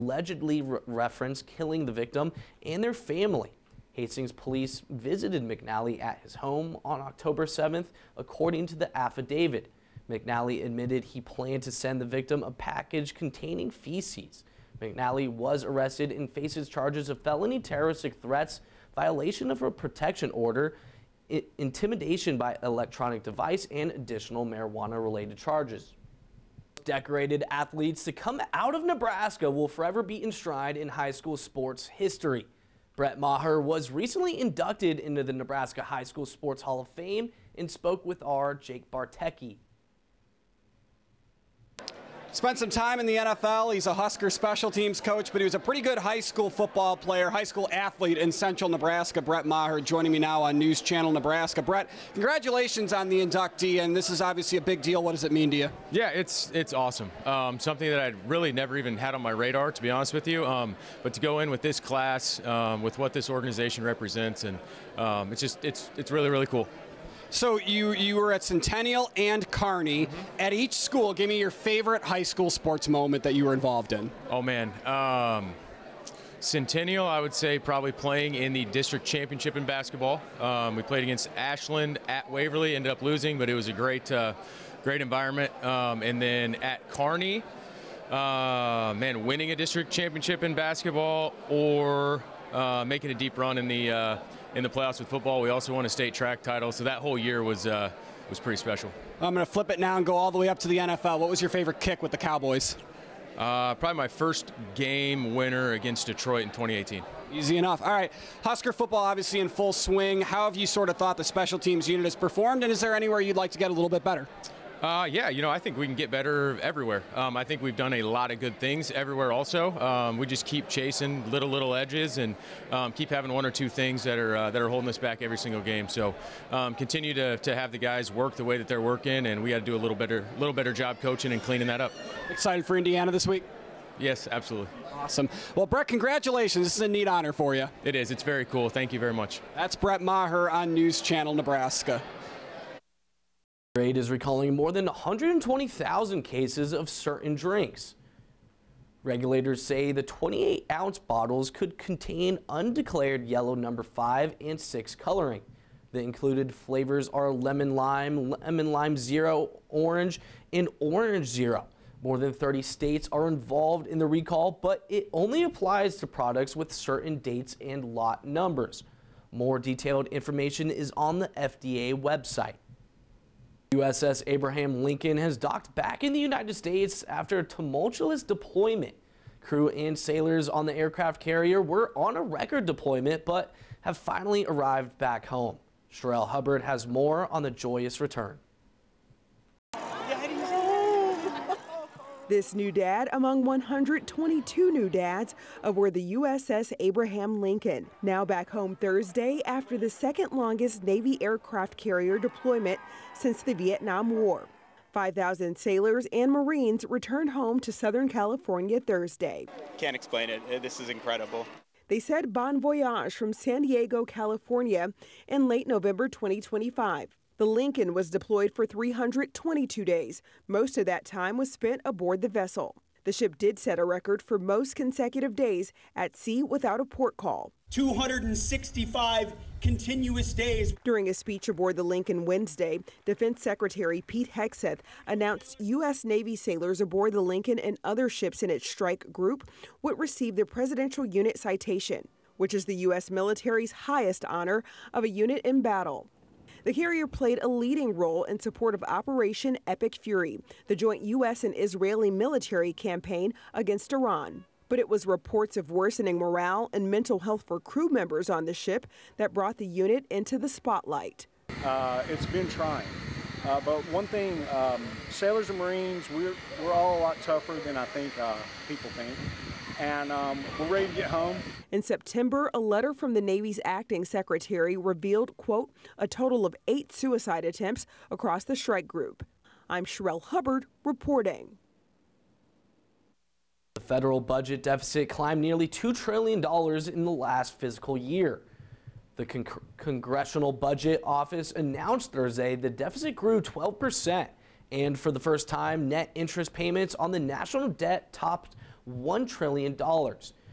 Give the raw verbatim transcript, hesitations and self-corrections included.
allegedly re- referenced killing the victim and their family. Hastings police visited McNally at his home on October seventh, according to the affidavit. McNally admitted he planned to send the victim a package containing feces. McNally was arrested and faces charges of felony terroristic threats, violation of a protection order, I- intimidation by electronic device, and additional marijuana-related charges. Decorated athletes to come out of Nebraska will forever be enshrined in high school sports history. Brett Maher was recently inducted into the Nebraska High School Sports Hall of Fame and spoke with our Jake Bartecki. Spent some time in the N F L. He's a Husker special teams coach, but he was a pretty good high school football player, high school athlete in Central Nebraska. Brett Maher joining me now on News Channel Nebraska. Brett, congratulations on the inductee, and this is obviously a big deal. What does it mean to you? Yeah, it's it's awesome. Um, something that I'd really never even had on my radar, to be honest with you. Um, but to go in with this class, um, with what this organization represents, and um, it's just it's it's really really cool. So you, you were at Centennial and Kearney. Mm-hmm. At each school, give me your favorite high school sports moment that you were involved in. Oh, man. Um, Centennial, I would say probably playing in the district championship in basketball. Um, we played against Ashland at Waverly, ended up losing, but it was a great, uh, great environment. Um, and then at Kearney, uh, man, winning a district championship in basketball or uh, making a deep run in the uh, in the playoffs with football. We also won a state track title, so that whole year was uh, was pretty special. I'm going to flip it now and go all the way up to the N F L. What was your favorite kick with the Cowboys? Uh, probably my first game winner against Detroit in twenty eighteen. Easy enough. All right, Husker football obviously in full swing. How have you sort of thought the special teams unit has performed, and is there anywhere you'd like to get a little bit better? Uh, yeah, you know, I think we can get better everywhere. Um, I think we've done a lot of good things everywhere also. Um, we just keep chasing little, little edges and um, keep having one or two things that are uh, that are holding us back every single game. So um, continue to, to have the guys work the way that they're working, and we got to do a little better, little better job coaching and cleaning that up. Excited for Indiana this week? Yes, absolutely. Awesome. Well, Brett, congratulations. This is a neat honor for you. It is. It's very cool. Thank you very much. That's Brett Maher on News Channel Nebraska. Gatorade is recalling more than one hundred twenty thousand cases of certain drinks. Regulators say the twenty-eight ounce bottles could contain undeclared yellow number five and six coloring. The included flavors are lemon lime, lemon lime zero, orange, and orange zero. More than thirty states are involved in the recall, but it only applies to products with certain dates and lot numbers. More detailed information is on the F D A website. U S S Abraham Lincoln has docked back in the United States after a tumultuous deployment. Crew and sailors on the aircraft carrier were on a record deployment, but have finally arrived back home. Sherelle Hubbard has more on the joyous return. This new dad among one hundred twenty-two new dads aboard the U S S Abraham Lincoln. Now back home Thursday after the second longest Navy aircraft carrier deployment since the Vietnam War. five thousand sailors and Marines returned home to Southern California Thursday. Can't explain it. This is incredible. They said bon voyage from San Diego, California in late November twenty twenty-five. The Lincoln was deployed for three hundred twenty-two days. Most of that time was spent aboard the vessel. The ship did set a record for most consecutive days at sea without a port call. two hundred sixty-five continuous days. During a speech aboard the Lincoln Wednesday, Defense Secretary Pete Hegseth announced U S Navy sailors aboard the Lincoln and other ships in its strike group would receive the Presidential Unit Citation, which is the U S military's highest honor of a unit in battle. The carrier played a leading role in support of Operation Epic Fury, the joint U S and Israeli military campaign against Iran. But it was reports of worsening morale and mental health for crew members on the ship that brought the unit into the spotlight. Uh, it's been trying. Uh, but one thing, um, sailors and Marines, we're, we're all a lot tougher than I think uh, people think. And um, we're ready to get home. In September, a letter from the Navy's acting secretary revealed, quote, a total of eight suicide attempts across the strike group. I'm Sherelle Hubbard reporting. The federal budget deficit climbed nearly two trillion dollars in the last fiscal year. The Con- Congressional Budget Office announced Thursday the deficit grew twelve percent, and for the first time, net interest payments on the national debt topped one trillion dollars.